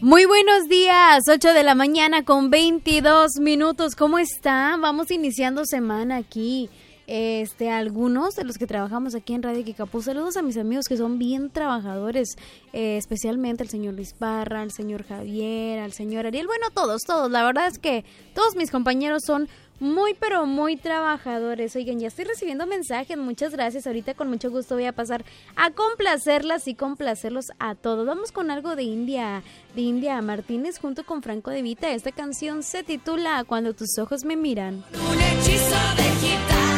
Muy buenos días, 8 de la mañana con 22 minutos. ¿Cómo están? Vamos iniciando semana aquí. Algunos de los que trabajamos aquí en Radio Kikapú, saludos a mis amigos que son bien trabajadores, especialmente al señor Luis Parra, al señor Javier, al señor Ariel, bueno, todos, la verdad es que todos mis compañeros son muy, pero muy trabajadores. Oigan, ya estoy recibiendo mensajes, muchas gracias, ahorita con mucho gusto voy a pasar a complacerlas y complacerlos a todos. Vamos con algo de India Martínez junto con Franco De Vita. Esta canción se titula Cuando tus ojos me miran. Un hechizo de gitana.